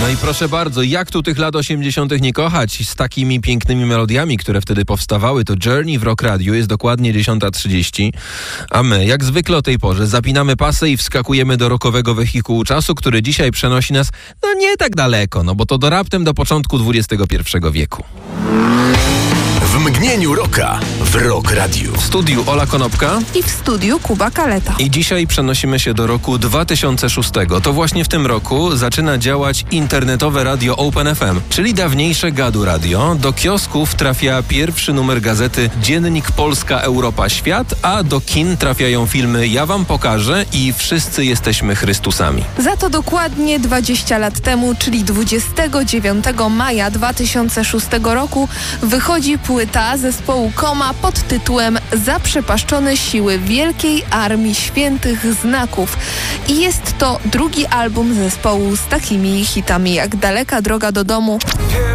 No i proszę bardzo, jak tu tych lat 80. nie kochać z takimi pięknymi melodiami, które wtedy powstawały. To Journey w Rock Radio, jest dokładnie 10:30, a my, jak zwykle o tej porze, zapinamy pasy i wskakujemy do rockowego wehikułu czasu, który dzisiaj przenosi nas, no nie tak daleko, no bo to raptem do początku XXI wieku. W mgnieniu rocka w Rock Radio. W studiu Ola Konopka i w studiu Kuba Kaleta. I dzisiaj przenosimy się do roku 2006. To właśnie w tym roku zaczyna działać internetowe radio Open FM, czyli dawniejsze Gadu Radio. Do kiosków trafia pierwszy numer gazety Dziennik Polska Europa Świat, a do kin trafiają filmy Ja wam pokażę i Wszyscy jesteśmy Chrystusami. Za to dokładnie 20 lat temu, czyli 29 maja 2006 roku wychodzi płyta zespołu Koma pod tytułem Zaprzepaszczone siły Wielkiej Armii Świętych Znaków. I jest to drugi album zespołu z takimi hitami jak Daleka droga do domu,